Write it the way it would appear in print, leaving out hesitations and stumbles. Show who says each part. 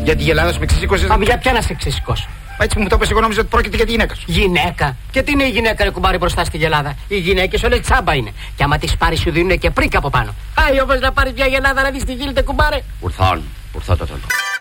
Speaker 1: Για τη γελάδα σου με ξεσήκωσες.
Speaker 2: Μα για ποια να σε ξεσηκώσω?
Speaker 1: Έτσι που μου το είπες, εγώ νόμιζα ότι πρόκειται για τη γυναίκα σου.
Speaker 2: Γυναίκα? Και τι είναι η γυναίκα, ρε κουμπάρι, μπροστά στη γελάδα? Οι γυναίκες όλες τσάμπα είναι. Και άμα τις πάρεις σου δίνουν και πρίκα από πάνω. Πάει όμως να πάρεις μια γελάδα να δεις τι γίνεται, κουμπάρε.
Speaker 3: Ουρθών, ουρθώ το